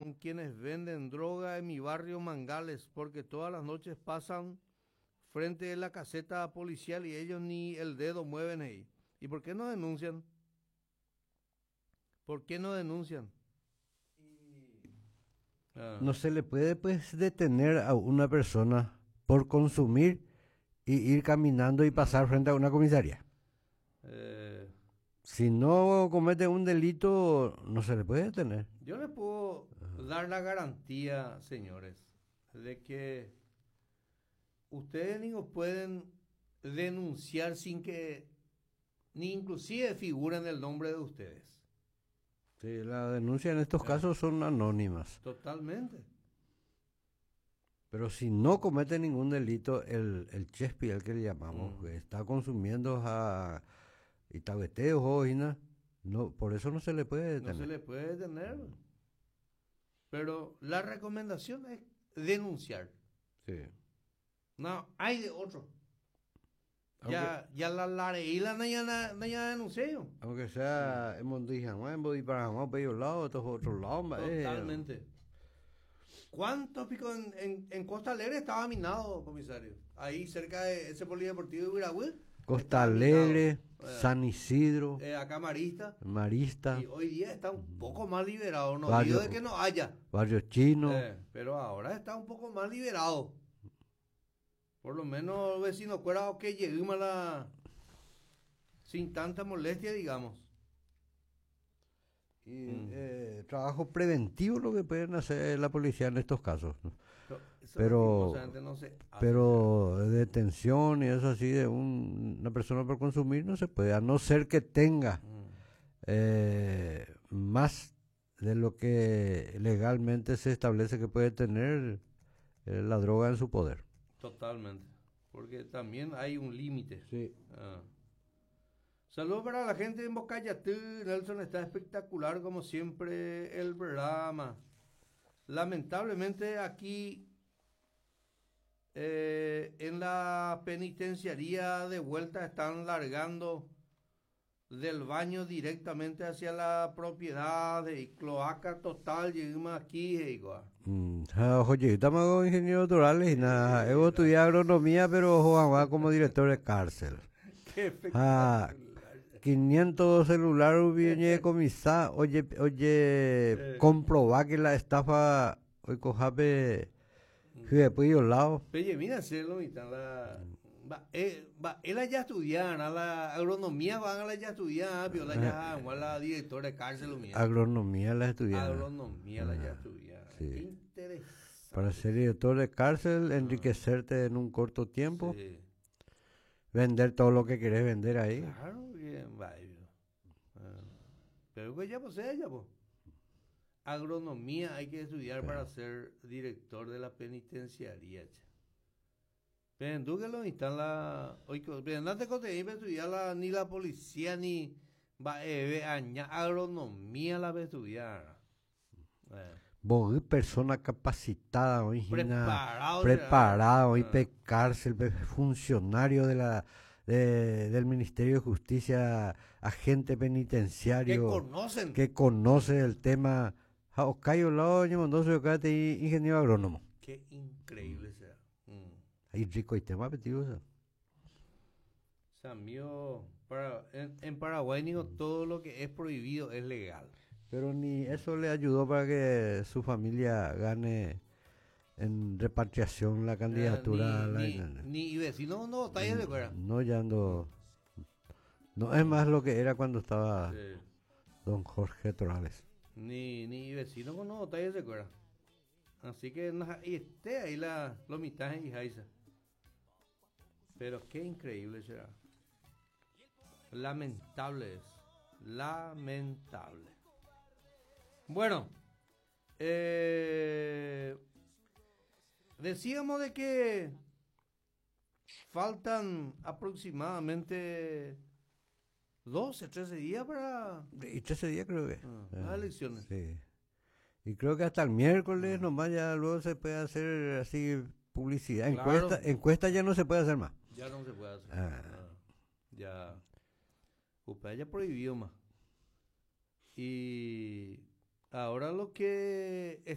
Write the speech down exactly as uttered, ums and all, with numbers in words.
con quienes venden droga en mi barrio Mangales, porque todas las noches pasan frente de la caseta policial y ellos ni el dedo mueven ahí. ¿Y por qué no denuncian? ¿Por qué no denuncian? Ah, No se le puede pues detener a una persona por consumir y ir caminando y pasar frente a una comisaría. eh, Si no comete un delito, no se le puede detener. yo les puedo dar la garantía, señores, de que ustedes ni os pueden denunciar sin que ni inclusive figuren el nombre de ustedes. Sí, la denuncia en estos Ah, casos son anónimas. totalmente. Pero si no comete ningún delito, el, el chespi, el que le llamamos, Mm. que está consumiendo a itabeteos o ojina, no, por eso no se le puede No se detener. le puede detener. Pero la recomendación es denunciar. Sí. No, hay de otro. Aunque, Ya, ya la lareíla no ya na- no ya denuncié yo. aunque sea en Mondijamá, en Bodiparajamá, para ellos lados, estos otros lados, ma, eh, Totalmente. ¿Cuántos picos en, en, en Costa Alegre estaba minado, comisario? Ahí cerca de ese polideportivo de Huiragüe. Costa estaba minado. Alegre, Eh, San Isidro, eh, acá Marista. Marista, Y hoy día está un poco más liberado. No Barrio- digo de que no haya. Barrio Chino. Eh, pero ahora está un poco más liberado. Por lo menos vecino fuera que lleguemos a la sin tanta molestia, digamos. Y Mm. eh, trabajo preventivo lo que pueden hacer la policía en estos casos, ¿no? Pero, eso Pero- lastimosamente no se hace. Pero detención y eso así de un- una persona por consumir no se puede, a no ser que tenga Mm. eh, más de lo que legalmente se establece que puede tener eh, la droga en su poder. Totalmente. Porque también hay un límite. Sí. Ah. Saludos para la gente en Bocayatú. Nelson, está espectacular como siempre el programa. Lamentablemente aquí eh, en la penitenciaría de vuelta están largando del baño directamente hacia la propiedad de cloaca total. Llegamos aquí, igual. Mm, ah, oye, estamos ingeniero naturales y nada, yo estudié agronomía, pero jugaba como director de cárcel. Qué Ah, espectacular. quinientos celulares viene comisar, oye, oye, comprobar que la estafa, hoy cojape, después yo lado. Oye, mira, Celo, y está la... Va, eh, va, él allá estudiar, a la agronomía van a la allá estudiar, pero la allá, a la directora de cárcel, mía. Agronomía la estudié. Agronomía la allá Ah, estudiar. sí. Qué interesante. Para ser director de cárcel, enriquecerte en un corto tiempo, Sí. vender todo lo que querés vender ahí. Claro, bien, va, yo. Ah, pero pues ya pues ella, pues. Agronomía hay que estudiar para ser director de la penitenciaría, che. Pero tú que lo instala, hoy pero no te conté para estudiar la, ni la policía ni va eh, aña agronomía la va a estudiar. Eh, Vos, persona capacitada, hoy, preparado, preparado, hoy, será. pe cárcel, pe funcionario de la, de- del Ministerio de Justicia, agente Que penitenciario, conocen. que conoce el tema. Ja, Ocayo Lao, Ñemondoso, Yocate, y ingeniero agrónomo. Qué increíble será. Mm. Ahí rico y tema, petido. O sea, mío, para, en, en Paraguay digo, todo lo que es prohibido es legal. Pero ni eso le ayudó para que su familia gane en repatriación la candidatura. a Eh, la- ni, ni, ni vecino no está ahí de acuerdo. No, ya ando. No es más lo que era cuando estaba Sí. don Jorge Torales. Ni, ni vecino no está ahí de acuerdo. Así que na- y esté ahí la, los mitades y Jaiza. Pero qué increíble será. Lamentable es. Lamentable. Bueno, eh, decíamos de que faltan aproximadamente doce, trece días para Y trece días creo que. ah, Ah, las elecciones. sí. Y creo que hasta el miércoles Ah. nomás ya luego se puede hacer así publicidad. Claro. Encuesta, encuesta ya no se puede hacer más. Ya no se puede hacer. Ah. Ah, ya. Usted ya prohibió más. Y ahora lo que